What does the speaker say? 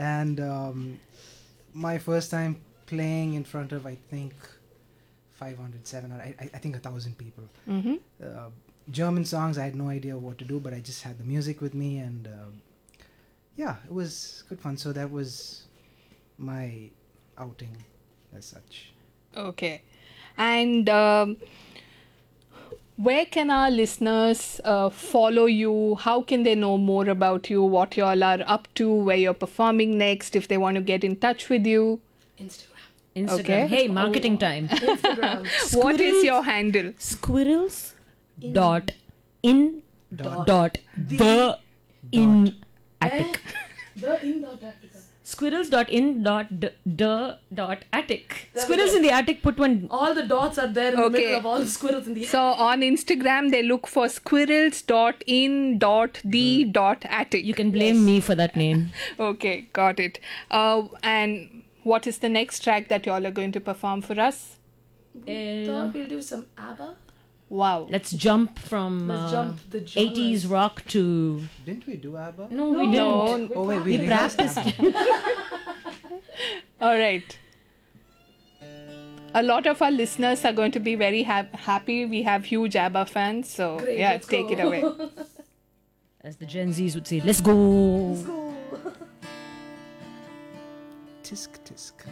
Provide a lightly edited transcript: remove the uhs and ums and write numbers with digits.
And my first time playing in front of, I think, 500, 700, I think 1,000 people. Mm-hmm. Uh, German songs, I had no idea what to do, but I just had the music with me, and yeah, it was good fun. So that was my outing as such. Okay. And where can our listeners follow you? How can they know more about you, what you all are up to, where you're performing next, if they want to get in touch with you? Instagram. Okay. Hey, marketing time. Instagram. What is your handle? Squirrels dot in Dot. dot the in attic. The in dot Africa. Squirrels dot in dot the dot attic. Squirrels in the attic. Put one. All the dots are there in the Okay. middle of all the squirrels in the So on Instagram, they look for squirrels.in.the.attic. You can blame me for that name. Okay, got it. And what is the next track that you all are going to perform for us? Thought we'll do some ABBA. Wow. Let's jump from Let's jump the genres. 80s rock to. Didn't we do ABBA? No, we didn't. No. Oh wait, we We rehearsed practiced. ABBA. All right. A lot of our listeners are going to be very happy. We have huge ABBA fans. So, Great, yeah, let's take go. it away. As the Gen Zs would say, let's go. Tisk tisk.